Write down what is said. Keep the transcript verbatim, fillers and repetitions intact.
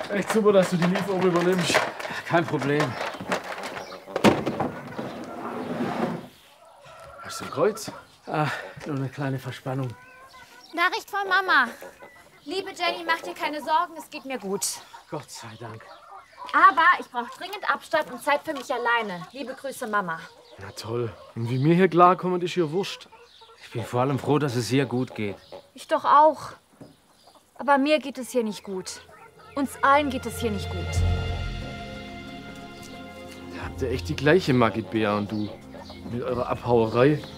Echt super, dass du die Lieferung übernimmst. Kein Problem. Hast du ein Kreuz? Ah, nur eine kleine Verspannung. Nachricht von Mama. Liebe Jenny, mach dir keine Sorgen, es geht mir gut. Gott sei Dank. Aber ich brauche dringend Abstand und Zeit für mich alleine. Liebe Grüße, Mama. Na toll. Und wie wir hier klarkommen, ist hier wurscht. Ich bin vor allem froh, dass es ihr gut geht. Ich doch auch. Aber mir geht es hier nicht gut. Uns allen geht es hier nicht gut. Habt ihr echt die gleiche Magit, Bea und du? Mit eurer Abhauerei.